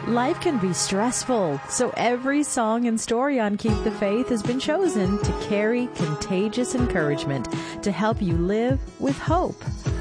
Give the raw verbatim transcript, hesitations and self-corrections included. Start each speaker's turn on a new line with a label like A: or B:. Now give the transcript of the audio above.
A: Life can be stressful, so every song and story on Keep the Faith has been chosen to carry contagious encouragement to help you live with hope.